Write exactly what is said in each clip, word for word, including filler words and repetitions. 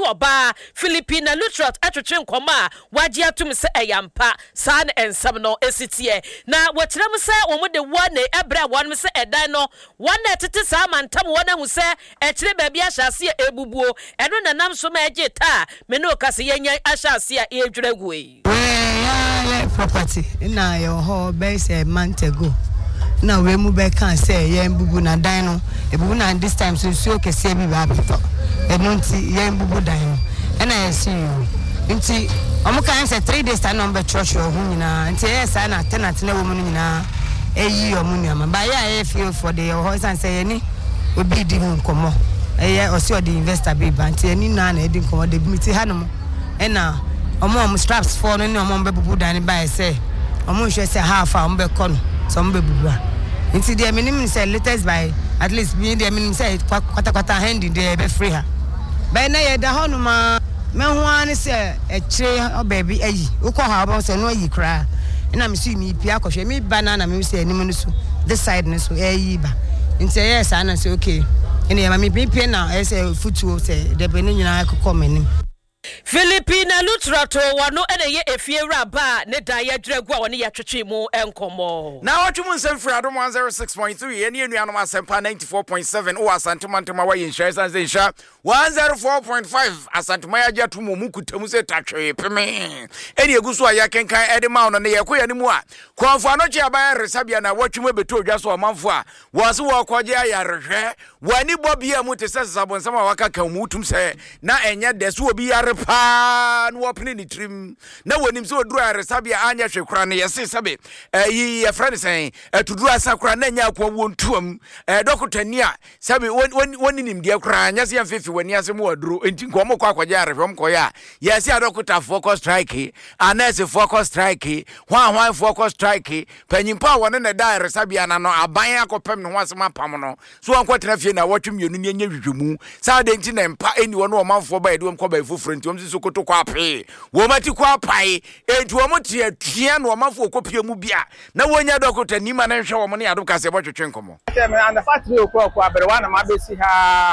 oba Filipina Lutrot atwetwe nkoma wagye atum se eyampa saa na ensam no esitie na wokyerem se wo de wone ebra wonm se edan no wona tete saa mantam wona hu se ekire baabi ahyase ebubuo eno nanam so ma agye ta me no kase yenya ahyase a edwira guei property na your whole base a month ago na we mu be kan say ye mbubu na dan no ebubu na this time so so kese bi ba beto eno nti ye mbubu dan no ena ye see you nti omo kan say three days time no be church ho nyina nti ye say na tenant na wo mu nyina eyi omo nuama ba ye feel for the house and say ni obi di hu nkomo eye osi o the investor be banti eni na na edi nkomo de miti hanom ena omo omo straps for no ni omo be bubu dan ba say omo hwe say half a omo be kono so omo be bubu nti de minim say latest by at least me de minim say kwata kwata handy de be free ha ba na ye da hono ma me ho an say e kire obabi ayi ukọ ha obo say no ayi kra na me su mi pia akọhwe me banana me say anim no so this side no so ayi ba nti yes ana say okay ene ya me pia na e say futuo say de be ni nyina akọ menim Filipina Lutrato wano ene ye efie raba ne da ye dwegu a woni ye twetwe mu enkomo na watwum nsem free adom one oh six point three ene enuanom asempa ninety-four point seven o asantuma wa yin share san sha one oh four point five asantuma ya jatum mu kutamu se tatwe peme ene eguso a ya kenkan ede ma no ne ye koya ni mu a konfo anoche aban resabia na watwum ebeto odwa so omanfo a wo se wo koje ayarehwe wani bobia mu te se sabonsam a waka kan mu tum se na enye de so obi yare pa no opene ni trim na wonim se oduru aresabia anya hwekura ne yese sabe yi ye friend sen etuduru asakura na nya akwa wontuam eh dokotani a sabe woni nim de akura anya se yamfefi wani ase mu waduru enti nkomo kwa kwaje arehwem koya yese adokota focus strike anese focus strike hwan hwan focus strike panyimpa woni ne da aresabia na no aban akopem ne ho asema pam no so ankotena fie na watwemienu ne nya hwehwemu sa de enti na mpa eni woni omanfo ba edum kwa ba efufure enti omsi sokoto kwa pe wo mati kwa pai enti wo mti atua no omanfo okopie mu bia na wonya dokota nima na hwe wo mo ne adom kase bo twetwe nkomo and the factory okwa kwa bere wana ma besi ha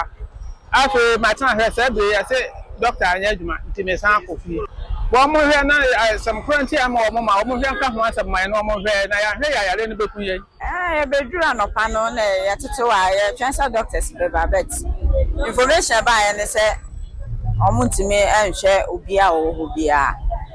aso ma tan hwe se be say doctor anya adwuma nti me san akofie wo mo hwe na some currency am wo mo ma wo mo hwe nka ho asem man no mo hwe na ya hwe ya yare ne beku ye eh be dura no pa no na ya tete wa ya transfer doctors be babet information ba ya ne say omuntime anhwe obi a wo obia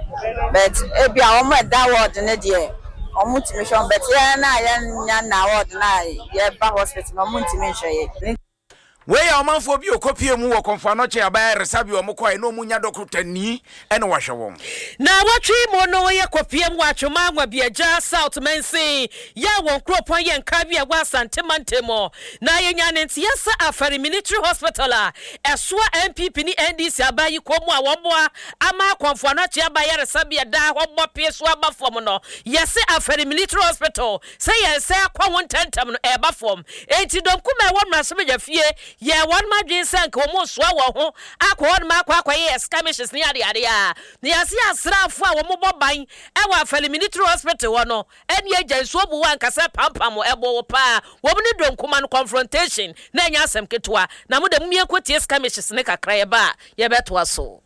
but ebia omo da ward ne de omuntime hwe but ya na ya nya na ward na ya ba hospital omuntime hwe ye we ya omanfo bi okopie mu wo konfano che aba resabi o mokwa no munya dokotani ene wahwe won na watwi mo no ye kopie mu atwoma agwa biaja south mensi ya won kropon ye nka bia gwa santemantemo na ye nya ne ntiyesa afari military hospital a esoa M P P ni N D C abayi komu a wonboa ama konfano che aba ye resabi da hobbo pieso aba fom no yese afari military hospital say ye say akwa won tentam no e ba fom enti donkume won mraso be fie ye one madwin sank wo mo so wo ho akọ ma akọ akọ ye skirmishes ni ade ade a ne yase asrafo a wo mo boban e wa afali military hospital wo no eni agenso bu wan kasa pampam ebo wo pa wo ne donkuma no confrontation na nya asem ketwa na mo de mmie kwoti skirmishes ne kakra ye ba ye betwa so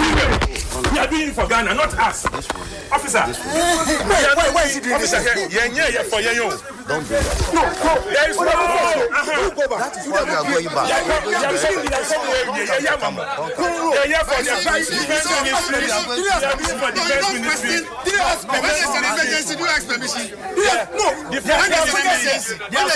we are doing for Ghana, not us. Officer, why, why, why is he doing this? Yeah, yeah, yeah, for you. Don't do that. No, no, there is no. Uh-huh. Go back. That is why we are going back. Yeah, yeah, yeah, mama. Yeah, yeah, for the defense ministry. Yeah, for defense ministry. Do you ask permission? Do you ask permission? No, defense ministry.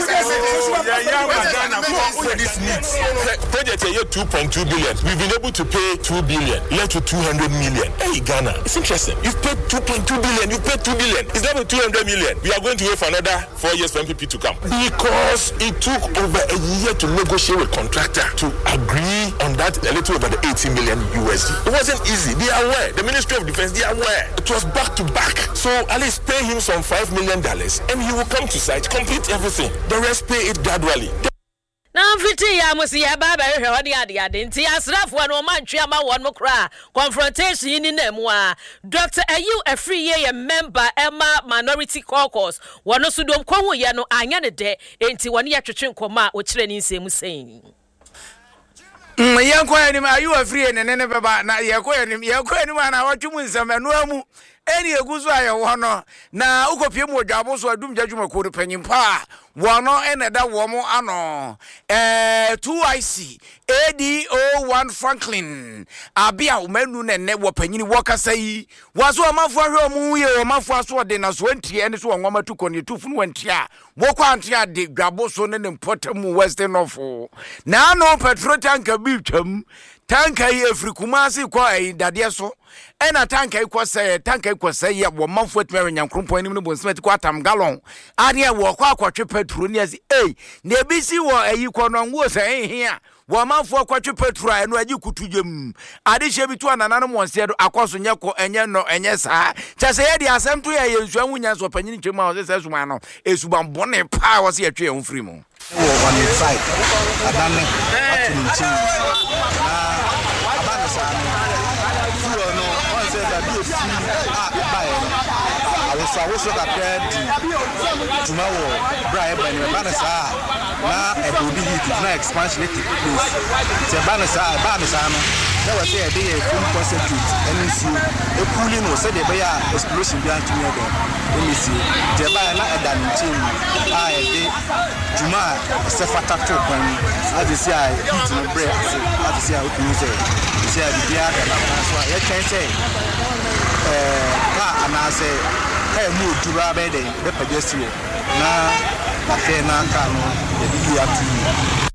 Yeah, yeah, Ghana. For this needs. Project here two point two billion. We've been able to pay two billion. Left to two hundred million. Hey, Ghana, it's interesting. You've paid two point two billion. You've paid two billion. It's left with two hundred million. We are going to wait for another four years for M P P to come because it took over a year to negotiate with contractor to agree on that a little over the eighty million U S D. It wasn't easy. They are aware. The Ministry of Defense, they are aware. It was back to back. So at least pay him some five million dollars, and he will come to site, complete everything. The rest pay it gradually. na mfiti ya musi ya baba hwe wadi ade ade nti asrafo no mantwe ama won mokra confrontation ni na mu a Doctor Ayu Afri ye member Emma Minority Caucus wono sudom kwanwo ye no anya ne de enti woni ya twetwe nkoma o kire ni nsemu sen Mm, yanko anim ayu afri ne ne beba na yanko anim yanko anim na watwum nsam eno amu eni eguzo ayewo no na ukopie mu odwabo so adum jadwuma ko panyimpa wono eneda wo mo ano eh two I C A D O one Franklin abia umanu ne ne wo panyini wo kasa yi waso amafo ahwe omu ye omafo aso de na so antie ene so nwoma tuko ne tufu no antie a wo kwantia de dwabo so ne important western of na no petrol tanker bi twam tanker yi afrikumasi kwa ai dade so ena tanker yi kwa se tanker yi kwa se ya wo manfo atme nyankrompon nim no bonsmet kwa tam gallon ade wo kwa akwatwe petrol ni asi eh na ebisi wo ayi kwa no ngo se ehia wo manfo akwatwe petrol eno agi kutudwem ade hye bitu ananano monse do akwaso nyeko enye no enye saa chase ye di asem to ye yensu anwunya so panyini twem a wo se suma no esuban bone pa wo se yetwe en free mu wo on the side adane atunchi abana sa fuo no on se da bi fi a ba e awo sa wo so ka kredi tuma wo bra e ba ni abana sa na e do bi hit na expansion take place se abana sa abana sa no na wo se e dey e full concentrate eni si e cooling no se dey be ya explosion bi antumi e dey eni si je ba na e da nchi a e dey Juma se fata to kwani adisi a hit no break adisi a okunu se se a bibia da na so ye chen se eh ka anase ka mu dura be de be pagesi na afi na ka no ye bi atu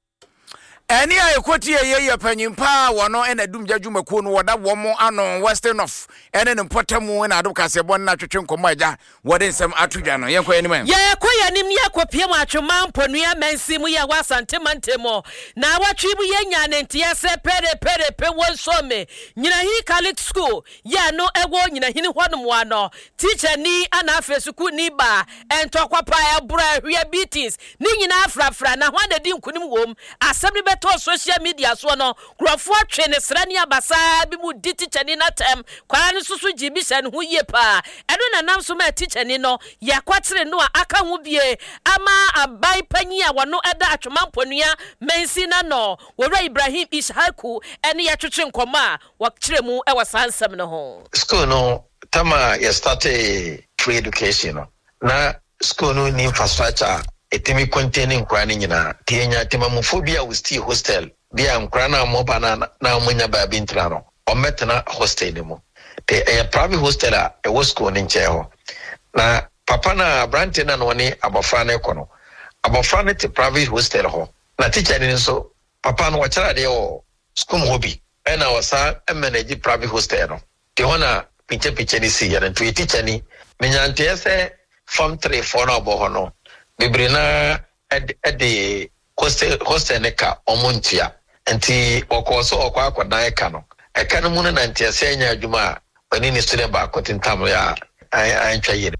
eni ayekoti ye panyimpa wono ena dum jadwuma ko no woda wo mo ano western of ene ne potamu na ado kase bon na twetwe nkomo aja wode nsem atudwa no yenko eni man ye ko yanim ye kopie mu atwoma mponua mansi mu ye wasante mantemo na watwi bu ye nya ne ntia se pere pere pe wonsome nyina hi Catholic school ya no ewo nyina hini honom wa no teacher ni ana afesuku ni ba entokwa pa e bra hwe beatings ni nyina afrafra na hwada di nkunim wom asem to social media so no krofo atwe ne srani abasa bi mu di teacher ni na tem kwara no susu gibi sha ne ho yie pa eno na nam so ma teacher ni no yakwatere no aka ho bie ama abai panyi a wono eda atwoma mponua mensi na no wora Ibrahim Ishaku ene ya twetwe nkoma wa kire mu e wasansam no ho school no tama ya start free education no na school no ni infrastructure etemi containing kwani nyina tienya temamofobia we still hostel bia nkrana moba na na munya ba bintra no ometena hostel ni mu te e private hostel a e wo school ni nche ho na papa na brante na no ni abofra na ekono abofra na te private hostel ho na teacher ni so papa no wachara de o school hobby e na wasa manage private hostel no te hona pinche pinche ni si ya na teacher ni menyante se form three four na obo ho no Bibrina ed edi hostel hostel neka omuntia enti okoso okwa akwadan eka no eka no mu na ntia se anya adwuma ani ni student ba kotintam ya antwa yire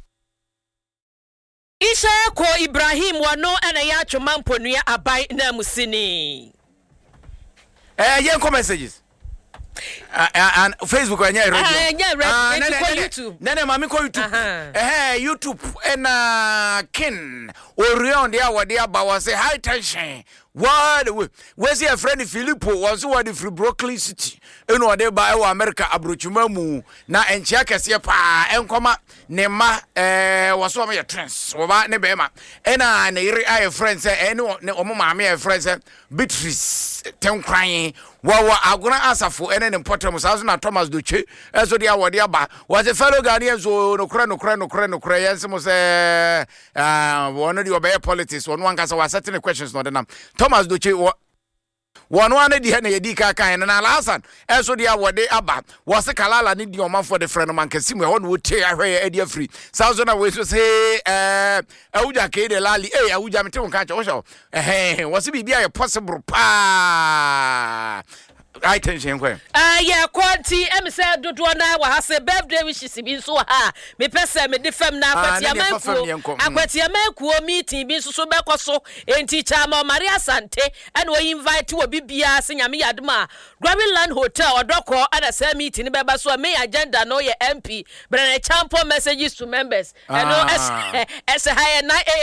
Isha ko Ibrahim wano ena ya twoma mponua abai na musini eh yen messages Uh, uh, and Facebook and yeah, radio. Uh, yeah, radio. Uh, nene, nene, YouTube. Nene, mami ko YouTube. Uh-huh. Eh, YouTube and uh, Ken Orion dia wadia ba was high tension. What where's your friend Filippo was what free Brooklyn City. You know they ba e America abrochumamu na enchia kese pa enkoma ne ma eh waso ma trends. Wo ba ne be ma. Ena ne ire aye friends eh ne omo maame aye friends Beatrice tenkran wawa aguna asafo ene ne potem sazo na Thomas Doche eso dia wode aba was a fellow Ghanaian so no kra no kra no kra no kra yensemo se ah one di obey politics one one kasa was certain questions no dem Thomas Doche one one di he na yedi ka kan na Alhassan eso dia wode aba was kalala ni di oman for the friend man kasimu he no wote ahwe e dia free sazo na we so say eh awuja ke de lali eh awuja mete won ka cha wo sho eh was bibia possible pa I tension kwe. Ah yeah, quality em say dodo na wa ha say birthday wishes bi so ha. Me pese me defam na akwati amanku. Akwati amanku meeting bi so so be koso. Enti chama Maria Sante and we invite we bibia se nyame yadoma. Graviland Hotel odoko ada say meeting be ba so me agenda no ye M P. But na champo messages to members. And no as as high nine a m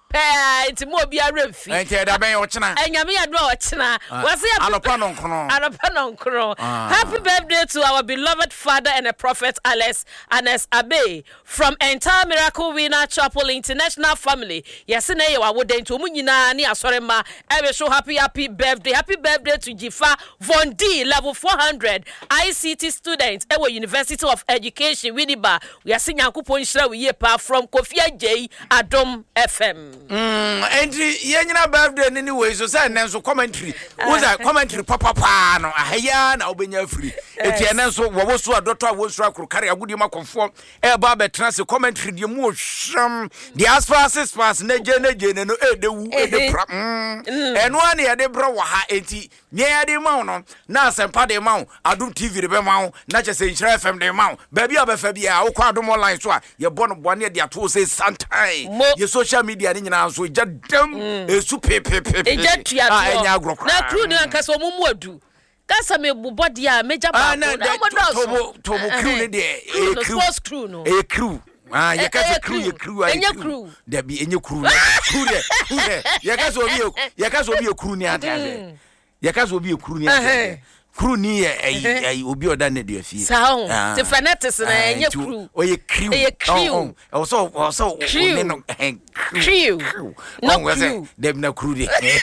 pɛ nti mo bi aremfi enti da ben ochina enyame ya do ochina wase ya anopa no nkro anopa no nkro happy birthday to our beloved father and a prophet Alex Anes Abe from entire Miracle Winner Chapel International family. Yes na ye wa woden to mu nyina ne asore ma ebe show happy happy birthday happy birthday to Jifa Von D level four hundred I C T student ewo University of Education Winneba. We are seeing Yankopon Shira we ye pa from Kofi J Adom F M. Mm enti ye nyina birthday ni way so say nenso commentary wo say commentary papa pa no ahaya na obenya free enti enenso wo wo so adoto a wo so akrokare agudi makonfo e ba betra se commentary de mu hwam the as far as pass na je na je no e de wu e de pra eno ane ye de bro wa ha enti nye ye de ma no na asempa de ma Adom T V de be ma na che se Nhyira F M de ma ba bia ba fa bia wo kwa Adom online so a ye bo no bone de ato se santai ye social media ni nyina so ja dam e su pepe pepe e ja tua enya agrokra na kru ni anka so mu mu adu kasa me bobodi a meja ba na tobo tobo kru ni de e kru kru no e kru ah ye ka se kru ye kru a enye kru da bi enye kru na kru de kru de ye ka so bi ye ka so bi kru ni ata ye ka so bi kru ni ata kru ni e e obi oda na de afie sao te fanatics na enye kru o ye kru e kru o so o so o no kru no kru dem na kru de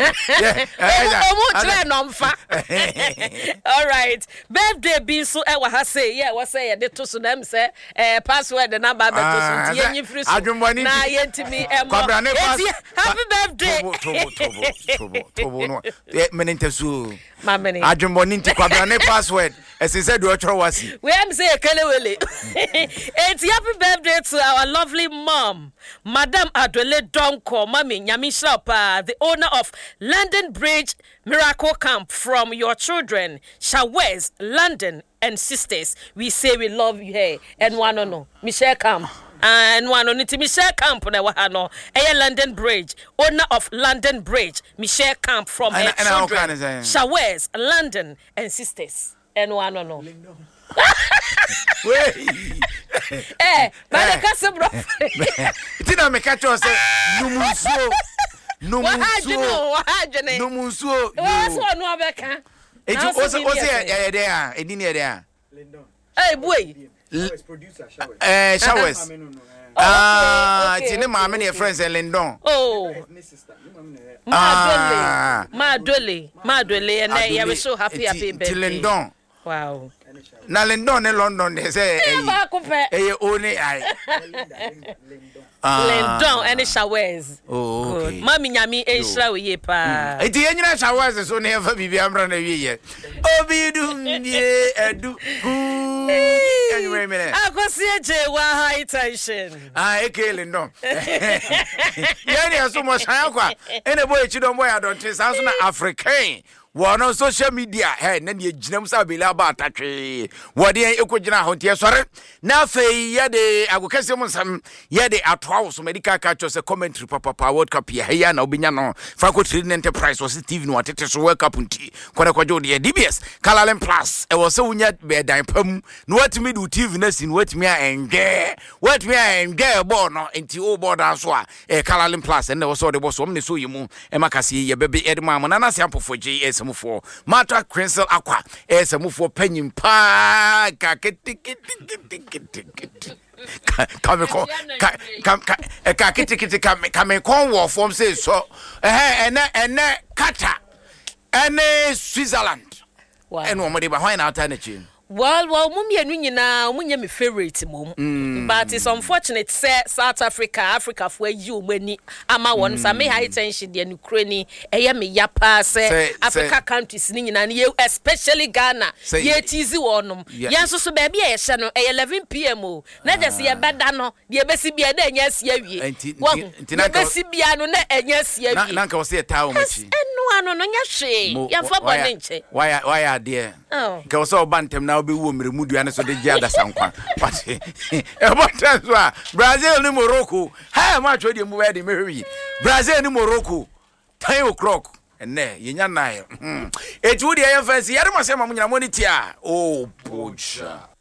omo tre no mfa all right birthday bi so e wa ha say yeah wa say ye de to so na em say eh password na ba be to so ti enyi free so na ye ntimi em happy birthday tobo tobo tobo tobo no me ntesu ma meni adwumboni nti kwabrane password ese said do ochro wasi we am say kelewele it's happy birthday to our lovely mom Madam Adole Donko Mami Nyami Shapa, the owner of London Bridge Miracle Camp. From your children Shawes London and sisters, we say we love you. Hey, and one no Michelle Camp and one on it Michelle Camp na wahano eh London Bridge, owner of London Bridge Michelle Camp from her and, children and Shawes London and sisters and one no eh but the customer itina me catch us numunso numunso numunso wa so no abeka eti o se o se e de a edi ne de a eh boy producer Shawes eh Shawes ah tini maame ne friends Lindon oh ma dole ma dole ma dole and I am so happy happy birthday Lindon wow na Lindon ne London they say eh only I Lindon and Shawes oh okay mami nyami enhira we ye pa eti enyina Shawes so ne fa bibi amra na wie ye obidu ye edu anyway minute akosi eje wa high tension ah eke Lindon yani aso mo san kwa ene boy chi don boy adonte san so na African one on social media hey na ne ginam sa bela ba atatwe wode en ekogina honte sore na fei ye de agokase mu nsam ye de atoa so medical catch se commentary papa pa world cup ye ya na obenya no faculty enterprise was T V no atete so world cup nti kone kwajo de D B S Kalalem Plus e wo se unya be dan pam no watimi do T V na sin watimi a enge watimi a enge bo no nti o bo da so a e Kalalem Plus and wo so de bo so me so yimu e makase ye bebe edma mo na na siampofo J S for Mata Crystal Aqua as a move for penny pa come come come come come come war form says so eh and and Qatar and Switzerland and one money behind alternative. Well, well, mummy and nyina munye me favorite mum. Mm. But it's unfortunate say South Africa, Africa for you many ama won mm. Some high tension the Ukraine eya me yapa say Africa countries ni nyina ye especially Ghana. Ye tizi wonum. Yan so so baby e hye no e eleven p m o. Na just ye beda no de besi bia na enya sia wie. Na besi bia no na enya sia wie. Na nka wo say ta wo machi. Enu ano no nya hwe. Ya fa bone nche. Why why are there? Oh. Nka wo so bantem na obi wo mremudu ane so de gia da sankwa pati e botan so a Brazil ni Morocco ha ma twa de mu we de mehwi Brazil ni Morocco ten o'clock enne yenya nine eh etu de ye fancy yare ma se ma munyina moniti a oh bocha